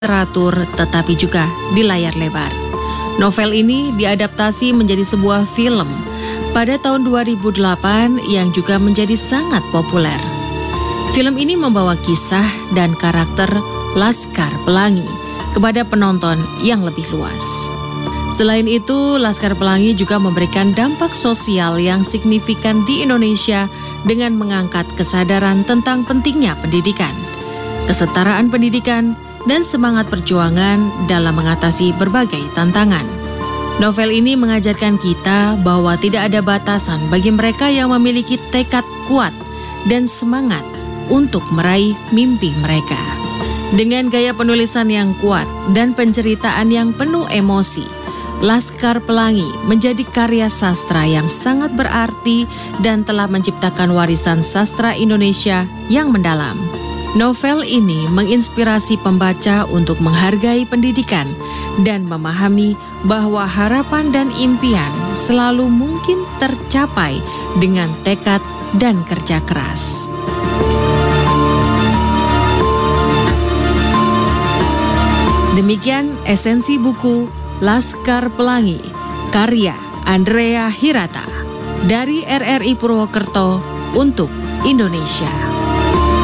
teratur tetapi juga di layar lebar. Novel ini diadaptasi menjadi sebuah film pada tahun 2008 yang juga menjadi sangat populer. Film ini membawa kisah dan karakter Laskar Pelangi kepada penonton yang lebih luas. Selain itu, Laskar Pelangi juga memberikan dampak sosial yang signifikan di Indonesia dengan mengangkat kesadaran tentang pentingnya pendidikan, kesetaraan pendidikan, dan semangat perjuangan dalam mengatasi berbagai tantangan. Novel ini mengajarkan kita bahwa tidak ada batasan bagi mereka yang memiliki tekad kuat dan semangat untuk meraih mimpi mereka. Dengan gaya penulisan yang kuat dan penceritaan yang penuh emosi, Laskar Pelangi menjadi karya sastra yang sangat berarti dan telah menciptakan warisan sastra Indonesia yang mendalam. Novel ini menginspirasi pembaca untuk menghargai pendidikan dan memahami bahwa harapan dan impian selalu mungkin tercapai dengan tekad dan kerja keras. Demikian esensi buku Laskar Pelangi, karya Andrea Hirata dari RRI Purwokerto untuk Indonesia.